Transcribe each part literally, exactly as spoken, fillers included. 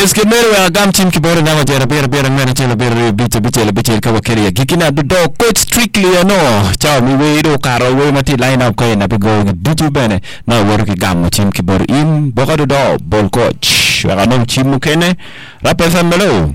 Yes, ke mere wa gam tim ki bore na ma jera bere bere ngana chela bere biche biche biche ka wakere ya gikina do coach strictly no chao mi we do karo we mati line up ko na go dutu bene na woro ki gam tim ki bore in boka do ball coach wa no tim mu kene rap F M hello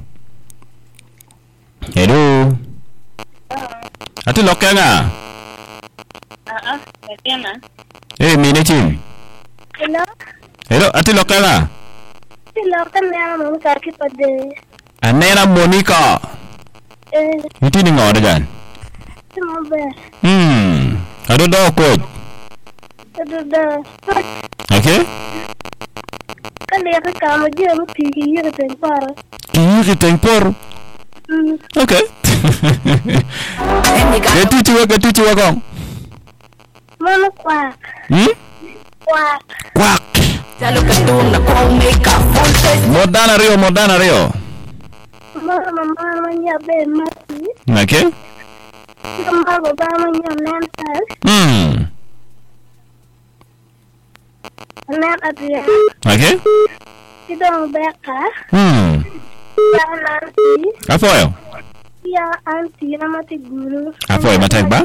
hello ati lokanga ah ah kena eh mi ne tim hello hello ati lokanga hello kena mo ka ki pade anera Monica eh miti ni ngore gan mo be hmm ado do coach ado do okay kale ka ka mo je mo ti ki yere ten par ki ten por okay Gatu chuwa gatu chuwa kong Mana kwak hmm kwak kwak Modana rio modana rio Mama mama manya be mati okay Mama baba manya nantas hmm nan adria okay Idong beka hmm ya nanti afoyo ya anti na mati guru afoyo matek ba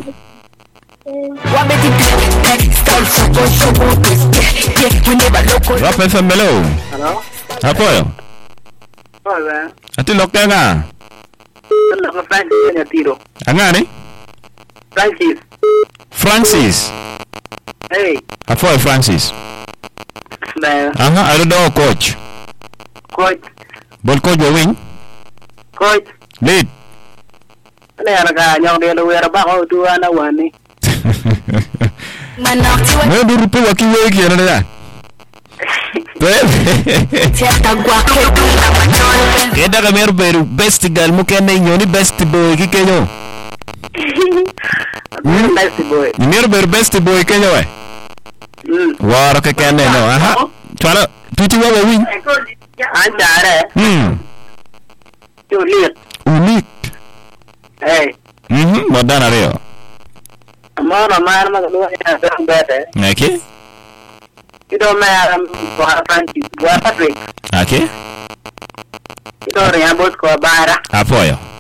Rap F M hello hello afoyo hola ati lokanga hello ka Francis ya tiro angani Francis Francis hey afoyo Francis na aha ado do coach coach ball coach wa wing coach lead ana yana ka nyong de lo wera ba ko tu ana wani me duru pe waki we ki na da Keda ka mer beru best gal mu ken nyoni best boy ki kenyo best boy mer beru best boy kenyo we waro ke ken no aha chala tuti wa wing Antara hmm unik unik hey mhm modana rio Mama mar ma lo ya dan bete okay Ido ma wa Francis wa Patrick okay Ido ya bot ko bara apoyo